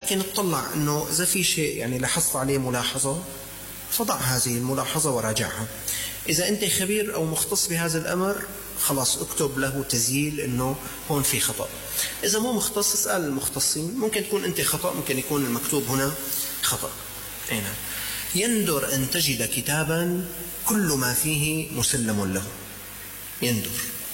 لكن اطلع أنه إذا في شيء يعني لاحظت عليه ملاحظة فضع هذه الملاحظة وراجعها. إذا أنت خبير أو مختص بهذا الأمر خلاص اكتب له تسجيل أنه هون في خطأ. إذا مو مختص اسأل المختصين، ممكن تكون أنت خطأ، ممكن يكون المكتوب هنا خطأ. هنا يندر أن تجد كتابا كل ما فيه مسلم له. يندر.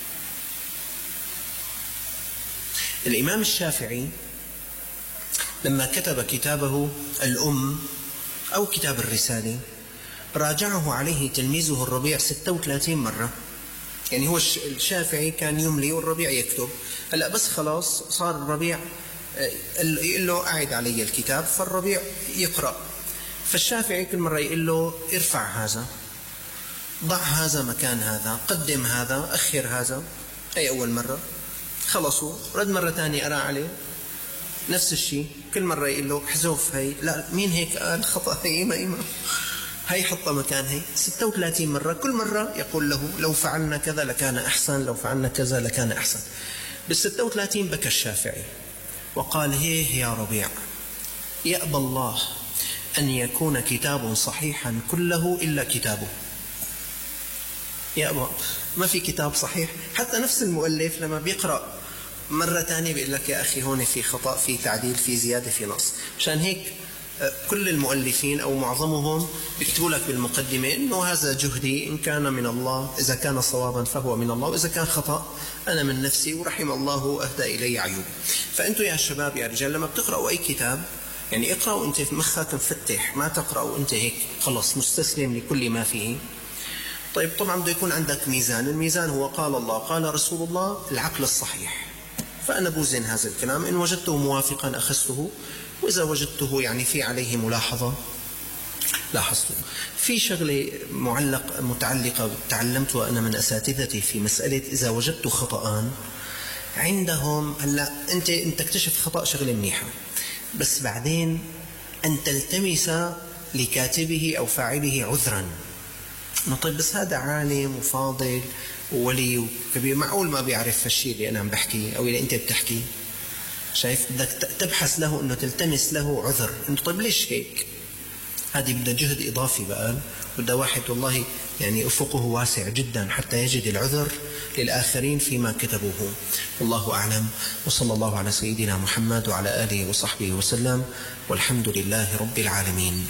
الإمام الشافعي لما كتب كتابه الأم أو كتاب الرسالة راجعه عليه تلميذه الربيع 36 مرة. يعني هو الشافعي كان يملي والربيع يكتب. هلأ بس خلاص صار الربيع يقول له أعد علي الكتاب، فالربيع يقرأ. فالشافعي كل مرة يقول له ارفع هذا، ضع هذا مكان هذا، قدم هذا، أخر هذا. أي أول مرة خلصوا، رد مرة تانية قرأ عليه نفس الشيء، كل مرة يقول له حذف هي، لا مين هيك قال خطأ، هي ما هي حطها مكان هي. 36 مرة، كل مرة يقول له لو فعلنا كذا لكان أحسن، لو فعلنا كذا لكان أحسن. بال36 بكى الشافعي وقال هيه يا ربيع، يأبى الله أن يكون كتاب صحيحا كله إلا كتابه. يأبى، ما في كتاب صحيح. حتى نفس المؤلف لما بيقرأ مرة تانية بيقول لك يا أخي هون في خطأ، في تعديل، في زيادة، في نقص. عشان هيك كل المؤلفين أو معظمهم بيكتبوا لك بالمقدمة إنه هذا جهدي، إن كان من الله، إذا كان صوابا فهو من الله، وإذا كان خطأ أنا من نفسي ورحم الله أهدى إلي عيوب. فأنتوا يا شباب يا رجال لما بتقرأوا أي كتاب يعني اقرأوا أنت في مخك مفتح، ما تقرأوا أنت هيك خلص مستسلم لكل ما فيه. طيب طبعا بده يكون عندك ميزان. الميزان هو قال الله قال رسول الله، العقل الصحيح. فأنا بوزن هذا الكلام، إن وجدته موافقا أخذته، وإذا وجدته يعني في عليه ملاحظة لاحظته. في شغلة متعلقة تعلمتها أنا من أساتذتي في مسألة إذا وجدت خطأ عندهم. هلا أنت تكتشف خطأ شغلة منيحة، بس بعدين أن تلتمس لكاتبه أو فاعله عذرا. طيب بس هذا عالم وفاضل وولي وكبير، معقول ما بيعرف هالشيء اللي أنا عم بحكي أو اللي أنت بتحكي؟ شايف؟ بدك تبحث له أنه تلتمس له عذر، أنه طيب ليش هيك؟ هذه بدها جهد إضافي بقى، بدها واحد والله يعني أفقه واسع جدا حتى يجد العذر للآخرين فيما كتبوه. والله أعلم، وصلى الله على سيدنا محمد وعلى آله وصحبه وسلم، والحمد لله رب العالمين.